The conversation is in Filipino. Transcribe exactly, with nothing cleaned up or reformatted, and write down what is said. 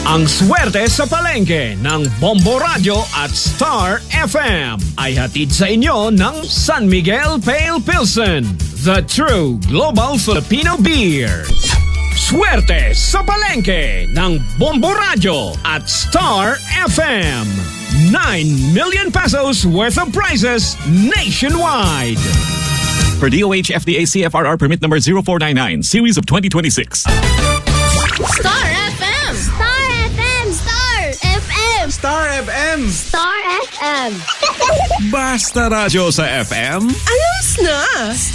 Ang swerte sa palengke ng Bombo Radio at Star F M ay hatid sa inyo ng San Miguel Pale Pilsen, the true global Filipino beer. Swerte sa palengke ng Bombo Radio at Star F M. nine million pesos worth of prizes nationwide. For D O H F D A C F R R permit number zero four nine nine, series of twenty twenty-six. Star F M! Star F M! Star F M! Star F M! Star F M! Basta radyo sa F M. Ayos na!